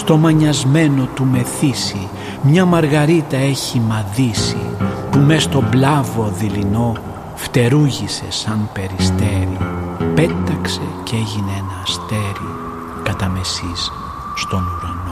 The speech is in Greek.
στο μανιασμένο του μεθύσι μια μαργαρίτα έχει μαδίσει, που μες στον πλάβο δειλινό φτερούγησε σαν περιστέρι, πέταξε και έγινε ένα αστέρι κατά μεσής στον ουρανό.